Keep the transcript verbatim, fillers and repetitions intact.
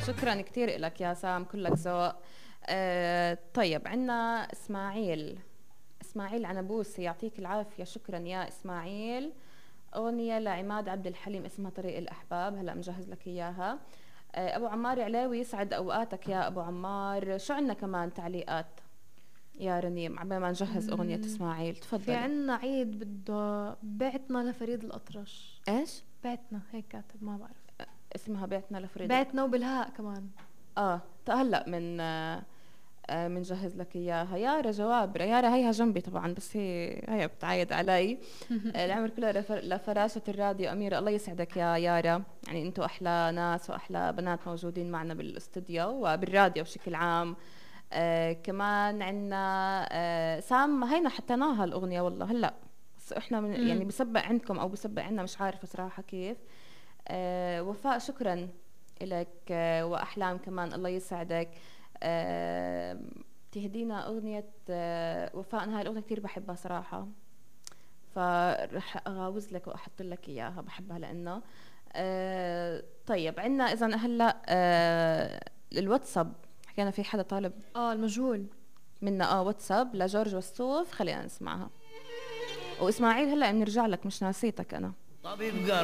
شكرا كتير لك يا سام، كلك ذوق. آه طيب عنا اسماعيل، اسماعيل عنبوسي، يعطيك العافيه. شكرا يا اسماعيل. اغنيه لعماد عبد الحليم اسمها طريق الاحباب، هلا مجهز لك اياها. آه ابو عمار علاوي، يسعد اوقاتك يا ابو عمار. شو عنا كمان تعليقات يا رنيم عبال ما نجهز اغنيه مم. اسماعيل؟ في تفضلي. عنا عيد بده بعتنا لفريد الأطرش. ايش بعتنا هيك كاتب، ما بعرف. اسمها؟ بعتنا لفريد. بعتنا وبالهاء كمان. اه هلا من آه آه بنجهز لك اياها. يارا جواب، يارا هيها جنبي طبعا، بس هي هي بتعايد علي. آه العمر كله لفر... لفراشة الراديو أميرة. الله يسعدك يا يارا، يعني انتم احلى ناس واحلى بنات موجودين معنا بالاستوديو وبالراديو بشكل عام. آه كمان عنا آه سام، هينا حطيناها الاغنيه والله هلا، بس احنا من يعني بسبق عندكم او بسبق عنا، مش عارفه صراحه كيف. آه وفاء شكرا لك. آه واحلام كمان الله يسعدك. آه تهدينا اغنيه آه وفاء، أنا هاي الاغنيه كثير بحبها صراحه، فرح اغاوز لك واحط لك اياها، بحبها لانه آه طيب عنا اذا هلا آه الواتساب حكينا في حدا طالب اه المجهول. منا. اه واتساب لجورج وسوف، خلينا نسمعها. واسماعيل هلا بنرجع لك، مش ناسيتك انا. طبيب